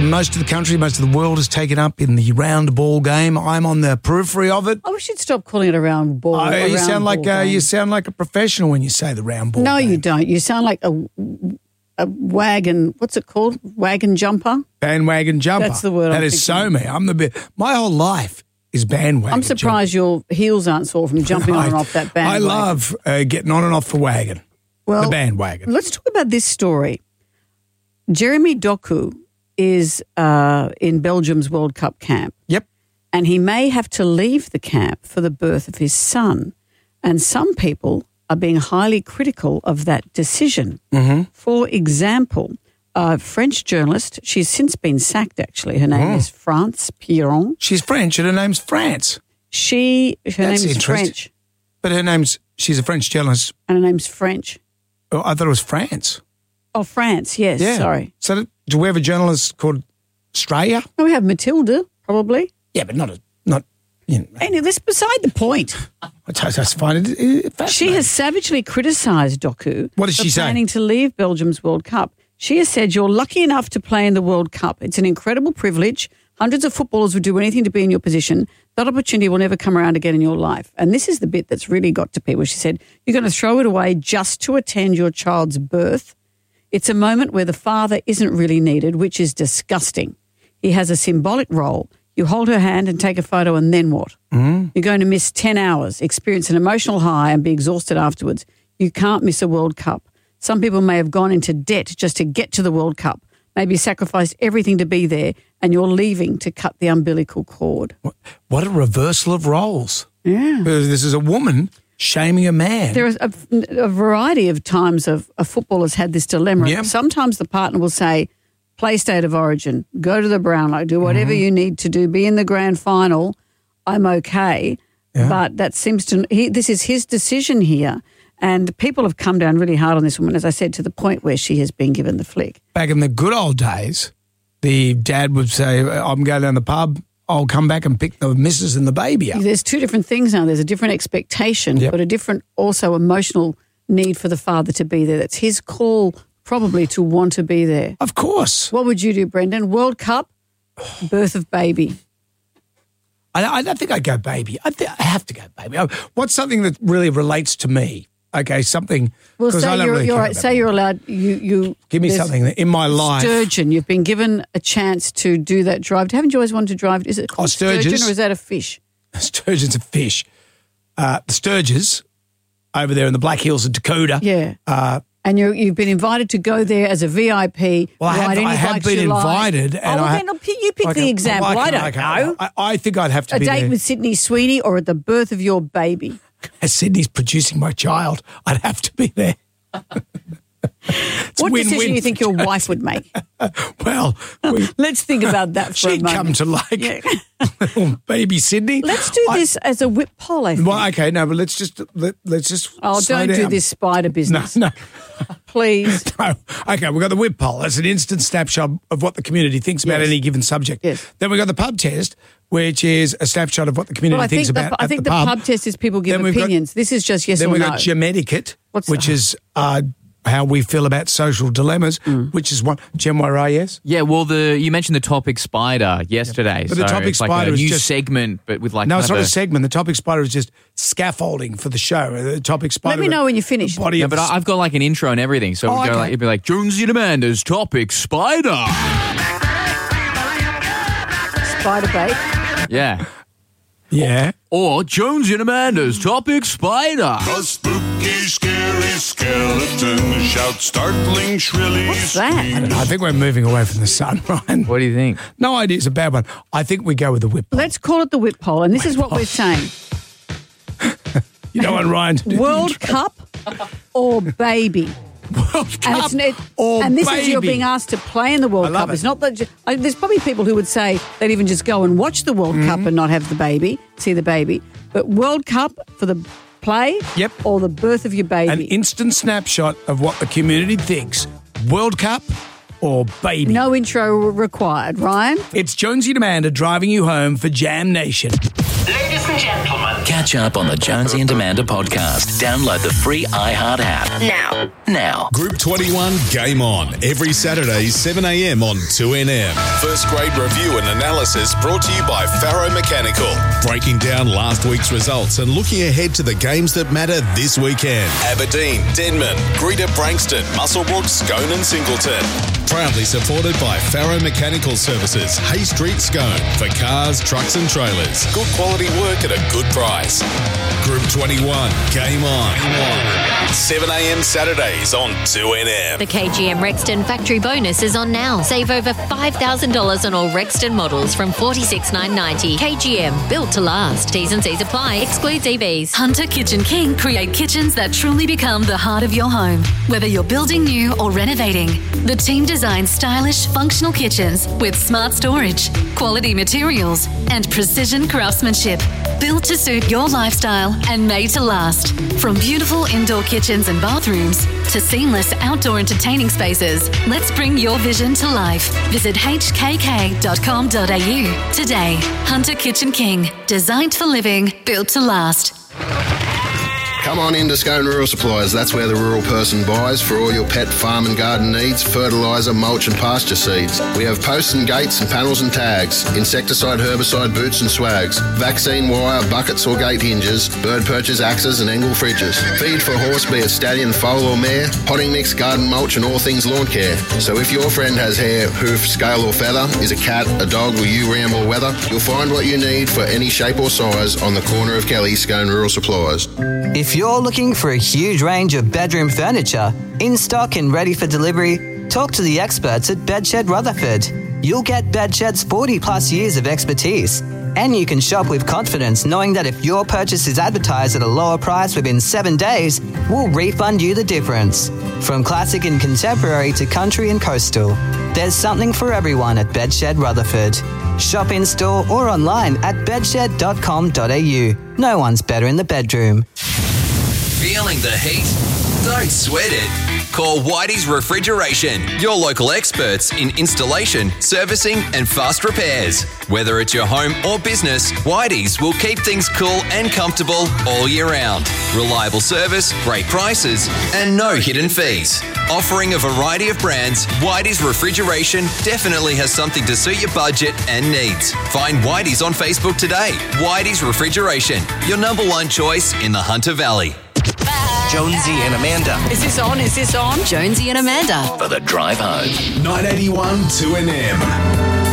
most of the country, most of the world is taken up in the round ball game. I'm on the periphery of it. Oh, we should stop calling it a round ball. You sound like a professional when you say the round ball. No, game. you don't. You sound like a wagon. What's it called? Wagon jumper. Bandwagon jumper. That's the word. That is so me. My whole life is bandwagon. I'm surprised your heels aren't sore from jumping on and off that bandwagon. I love getting on and off the wagon. Well, the bandwagon. Let's talk about this story. Jeremy Doku is in Belgium's World Cup camp. Yep. And he may have to leave the camp for the birth of his son. And some people are being highly critical of that decision. Mm-hmm. For example, a French journalist, she's since been sacked actually. Her name is France Piron. She's French and her name's France. Her name is French. But she's a French journalist. And her name's French. Oh, I thought it was France. Oh, France, yes, Yeah. sorry. So do we have a journalist called Australia? No, we have Matilda, probably. Yeah, but not. Anyway, that's beside the point. I just find it fascinating. She has savagely criticised Doku What does she say? planning to leave Belgium's World Cup. She has said, you're lucky enough to play in the World Cup. It's an incredible privilege. Hundreds of footballers would do anything to be in your position. That opportunity will never come around again in your life. And this is the bit that's really got to people. She said, you're going to throw it away just to attend your child's birth. It's a moment where the father isn't really needed, which is disgusting. He has a symbolic role. You hold her hand and take a photo, and then what? You're going to miss 10 hours, experience an emotional high and be exhausted afterwards. You can't miss a World Cup. Some people may have gone into debt just to get to the World Cup, maybe sacrificed everything to be there, and you're leaving to cut the umbilical cord. What a reversal of roles. Yeah. This is a woman shaming a man. There is a variety of times a football has had this dilemma. Yep. Sometimes the partner will say, play state of origin, go to the Brownlow, do whatever you need to do, be in the grand final, I'm okay. Yeah. But that seems to, this is his decision here. And people have come down really hard on this woman, as I said, to the point where she has been given the flick. Back in the good old days, the dad would say, I'm going down the pub, I'll come back and pick the missus and the baby up. There's two different things now. There's a different expectation, but a different also emotional need for the father to be there. That's his call probably to want to be there. Of course. What would you do, Brendan? World Cup, birth of baby. I don't think I'd go baby. I have to go baby. What's something that really relates to me? Okay, something. Well, say you're allowed. You give me something in my life. Sturgeon. You've been given a chance to do that drive. Haven't you always wanted to drive? Is it called sturgeon or is that a fish? Sturgeon's a fish. The Sturges over there in the Black Hills of Dakota. Yeah. And you've been invited to go there as a VIP. Well, I have been invited. And you pick the example. I don't know. I think I'd have to be a date there. with Sydney Sweeney or at the birth of your baby. As Sydney's producing my child, I'd have to be there. What decision do you think your wife would make? Well, let's think about that for a moment. She'd come to like little baby Sydney. Let's do this as a whip poll, I think. Well, okay, no, but let's just. Oh, don't do this spider business. No. Please. No. Okay, we've got the whip poll. That's an instant snapshot of what the community thinks about any given subject. Yes. Then we've got the pub test, which is a snapshot of what the community thinks about I think the pub test is people give opinions. This is just yes or no. Then we've got Gemetiquette, which is how we feel about social dilemmas, which is one. Gem Warai, yes? Yeah, well, you mentioned the topic spider yesterday. But the topic it's like spider a is new just segment, but with like no, it's not a segment. The topic spider is just scaffolding for the show. The topic spider. Let me know when you finish. Yeah, but I've got like an intro and everything, so it'd be like Jonesy and Amanda's topic spider. Spider bait. Yeah. Yeah. Or Jonesy and Amanda's topic spider. A spooky, scary skeleton shouts startling, shrilly. What's that? I don't know. I think we're moving away from the sun, Ryan. What do you think? No idea. It's a bad one. I think we go with the whip poll. Let's call it the whip poll, and this is what we're saying. You know what, Ryan? World Cup or baby? World Cup and this is you're being asked to play in the World Cup. It's not that there's probably people who would say they'd even just go and watch the World Cup and not have the baby, see the baby. But World Cup for the play, or the birth of your baby. An instant snapshot of what the community thinks. World Cup or baby. No intro required, Ryan. It's Jonesy and Amanda driving you home for Jam Nation. Ladies and gentlemen, Catch up on the Jonesy and Amanda podcast. Download the free iHeart app. Now. Group 21 Game On. Every Saturday, 7 a.m. on 2NM. First grade review and analysis brought to you by Faro Mechanical. Breaking down last week's results and looking ahead to the games that matter this weekend. Aberdeen, Denman, Greater Brankston, Muswellbrook, Scone and Singleton. Proudly supported by Faro Mechanical Services, Hay Street, Scone. For cars, trucks and trailers. Good quality work at a good price. Group 21, Game On. 7 a.m. Saturdays on 2NM. The KGM Rexton Factory Bonus is on now. Save over $5,000 on all Rexton models from $46,990. KGM, built to last. T's and C's apply. Excludes EVs. Hunter Kitchen King create kitchens that truly become the heart of your home. Whether you're building new or renovating, the team designs stylish, functional kitchens with smart storage, quality materials, and precision craftsmanship. Built to suit your lifestyle and made to last. From beautiful indoor kitchens and bathrooms to seamless outdoor entertaining spaces, let's bring your vision to life. Visit hkk.com.au today. Hunter Kitchen King, designed for living, built to last. Come on into Scone Rural Supplies. That's where the rural person buys for all your pet, farm and garden needs, fertiliser, mulch and pasture seeds. We have posts and gates and panels and tags, insecticide, herbicide, boots and swags, vaccine wire, buckets or gate hinges, bird perches, axes and angle fridges. Feed for horse, be it stallion, foal or mare, potting mix, garden mulch and all things lawn care. So if your friend has hair, hoof, scale or feather, is a cat, a dog or you ram or weather, you'll find what you need for any shape or size on the corner of Kelly, Scone Rural Supplies. If you're looking for a huge range of bedroom furniture, in stock and ready for delivery, talk to the experts at Bedshed Rutherford. You'll get Bedshed's 40 plus years of expertise, and you can shop with confidence knowing that if your purchase is advertised at a lower price within 7 days, we'll refund you the difference. From classic and contemporary to country and coastal, there's something for everyone at Bedshed Rutherford. Shop in store or online at bedshed.com.au. No one's better in the bedroom. Feeling the heat? Don't sweat it. Call Whitey's Refrigeration, your local experts in installation, servicing and fast repairs. Whether it's your home or business, Whitey's will keep things cool and comfortable all year round. Reliable service, great prices and no hidden fees. Offering a variety of brands, Whitey's Refrigeration definitely has something to suit your budget and needs. Find Whitey's on Facebook today. Whitey's Refrigeration, your number one choice in the Hunter Valley. Jonesy and Amanda. Is this on? Jonesy and Amanda. For the drive home. 981 2NM.